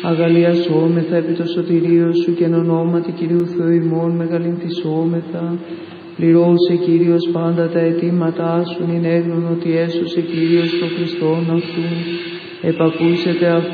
Αγαλιασόμεθα επί το σωτηρίο σου και εν ονόματι Κυρίου Θεού ημών μεγαλυνθισόμεθα. Πληρώσε Κύριος πάντα τα αιτήματά σου, ειν έγνων ότι έσωσε Κύριος το Χριστόν αυτού. Επακούσετε